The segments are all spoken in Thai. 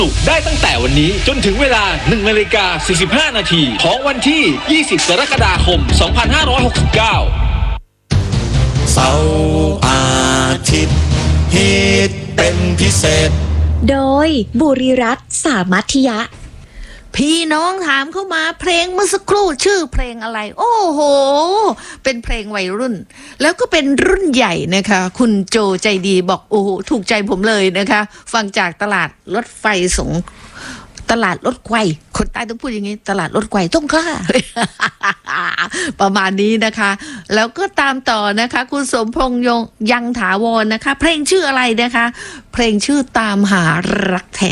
ได้ตั้งแต่วันนี้จนถึงเวลา 1:45 นาทีของวันที่ 20 กรกฎาคม 2569 เสาร์อาทิตย์ฮิตเป็นพิเศษโดยบุริรัตน์สามัธยะพี่น้องถามเข้ามาเพลงเมื่อสักครู่ชื่อเพลงอะไรโอ้โหเป็นเพลงวัยรุ่นแล้วก็เป็นรุ่นใหญ่นะคะคุณโจใจดีบอกโอ้โหถูกใจผมเลยนะคะฟังจากตลาดรถไฟตลาดรถไฟคนใต้ต้องพูดอย่างนี้ตลาดรถไฟต้องกล้า ประมาณนี้นะคะแล้วก็ตามต่อนะคะคุณสมพงษ์ยังถาวรนะคะเพลงชื่ออะไรนะคะเพลงชื่อตามหารักแท้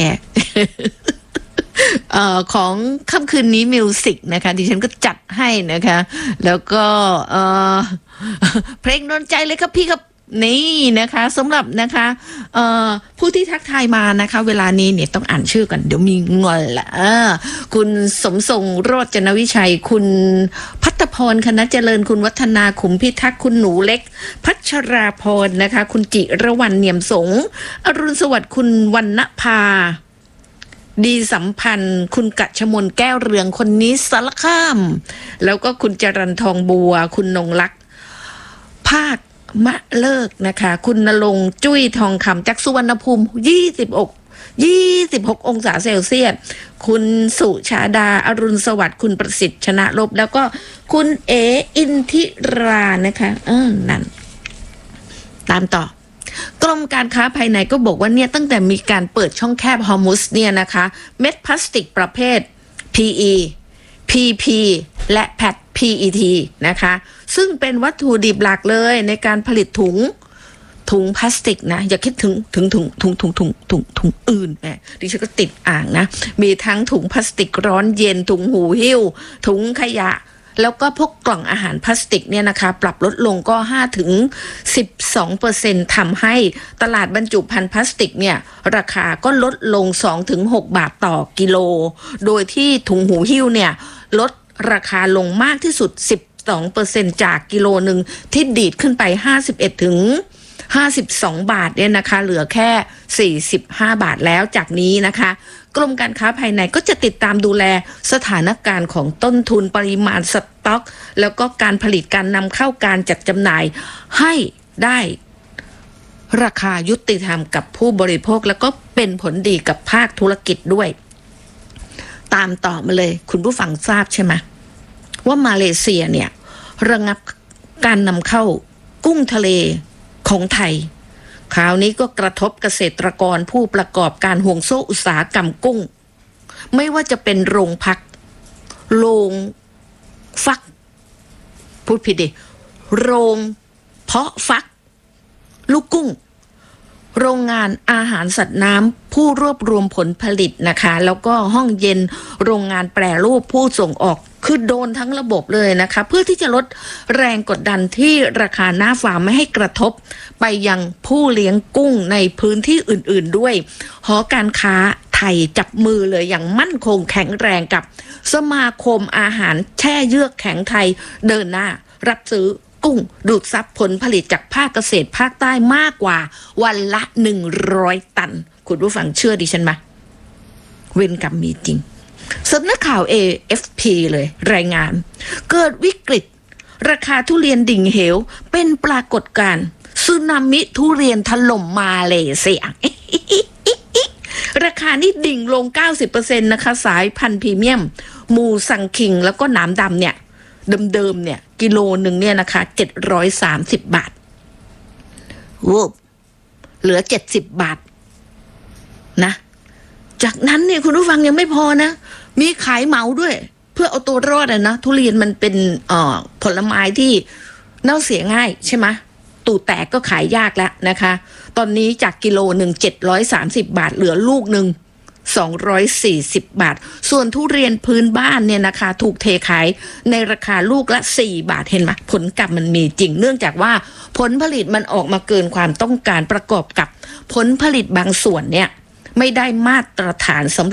ของค่ำคืนนี้มิวสิกนะคะดิฉันก็จัดให้นะคะแล้วก็เพลงโดนใจเลยครับพี่ครับนี่นะคะสำหรับนะคะผู้ที่ทักทายมานะคะเวลานี้เนี่ยต้องอ่านชื่อกันเดี๋ยวมีงอนละคุณสมทรงโรจนวิชัยคุณพัฒพรคณะเจริญคุณวัฒนาขุมพิทักษ์คุณหนูเล็กพัชราพรนะคะคุณจิรวรรณเนียมสงอรุณสวัสดิ์คุณวรรณภาดีสัมพันธ์คุณกะชมนแก้วเรืองคนนี้สารคามแล้วก็คุณจรัญทองบัวคุณนงลักษ์ภาคมะเลิกนะคะคุณณรงค์จุ้ยทองคำจากสุวรรณภูมิ26 องศาเซลเซียสคุณสุชาดาอรุณสวัสดิ์คุณประสิทธิ์ชนะลบแล้วก็คุณเออินทิรานะคะนั่นตามต่อกรมการค้าภายในก็บอกว่าเนี่ยตั้งแต่มีการเปิดช่องแคบฮอร์มุสเนี่ยนะคะเม็ดพลาสติกประเภท PE PP และ PET นะคะซึ่งเป็นวัตถุดิบหลักเลยในการผลิตถุงพลาสติกนะอย่าคิดถึงถุงอื่นดิฉันก็ติดอ่างนะมีทั้งถุงพลาสติกร้อนเย็นถุงหูหิ้วถุงขยะแล้วก็พวกกล่องอาหารพลาสติกเนี่ยนะคะปรับลดลงก็ 5-12% ทำให้ตลาดบรรจุภัณฑ์พลาสติกเนี่ยราคาก็ลดลง 2-6 บาทต่อกิโลโดยที่ถุงหูหิ้วเนี่ยลดราคาลงมากที่สุด 12% จากกิโลหนึ่งที่ดีดขึ้นไป 52 บาทเนี่ยนะคะเหลือแค่45 บาทแล้วจากนี้นะคะกรมการค้าภายในก็จะติดตามดูแลสถานการณ์ของต้นทุนปริมาณสต็อกแล้วก็การผลิตการนำเข้าการจัดจำหน่ายให้ได้ราคายุติธรรมกับผู้บริโภคแล้วก็เป็นผลดีกับภาคธุรกิจด้วยตามต่อมาเลยคุณผู้ฟังทราบใช่ไหมว่ามาเลเซียเนี่ยระงับการนำเข้ากุ้งทะเลของไทยคราวนี้ก็กระทบเกษตรกรผู้ประกอบการห่วงโซ่อุตสาหกรรมกุ้งไม่ว่าจะเป็นโรงพักโรงฟักพูดผิดดิโรงเพาะฟักลูกกุ้งโรงงานอาหารสัตว์น้ำผู้รวบรวมผลผลิตนะคะแล้วก็ห้องเย็นโรงงานแปรรูปผู้ส่งออกคือโดนทั้งระบบเลยนะคะเพื่อที่จะลดแรงกดดันที่ราคาหน้าฟาร์มไม่ให้กระทบไปยังผู้เลี้ยงกุ้งในพื้นที่อื่นๆด้วยหอการค้าไทยจับมือเลยอย่างมั่นคงแข็งแรงกับสมาคมอาหารแช่เยือกแข็งไทยเดินหน้ารับซื้อกุ้งดูดซับผลผลิตจากภาคเกษตรภาคใต้มากกว่าวันละ100 ตันคุณผู้ฟังเชื่อดิฉันไหมเวรกรรมมีจริงสำนักข่าว AFP เลยรายงานเกิดวิกฤตราคาทุเรียนดิ่งเหวเป็นปรากฏการณ์สึนามิทุเรียนถล่มมาเลเซีย ราคานี่ดิ่งลง 90% นะคะสายพันธุ์พรีเมียมมูซังคิงแล้วก็หนามดำเนี่ยเดิมๆเนี่ยกิโลหนึ่งเนี่ยนะคะ730 บาทวูบเหลือ70 บาทนะจากนั้นเนี่ยคุณผู้ฟังยังไม่พอนะมีขายเหมาด้วยเพื่อเอาตัวรอดนะทุเรียนมันเป็นผลไม้ที่เน่าเสียง่ายใช่ไหมตูแตกก็ขายยากแล้วนะคะตอนนี้จากกิโลหนึ่ง730 บาทเหลือลูกหนึ่ง240 บาทส่วนทุเรียนพื้นบ้านเนี่ยนะคะถูกเทขายในราคาลูกละ4 บาทเห็นไหมผลกรรมมันมีจริงเนื่องจากว่าผลผลิตมันออกมาเกินความต้องการประกอบกับผลผลิตบางส่วนเนี่ยไม่ได้มาตรฐานสำหรับ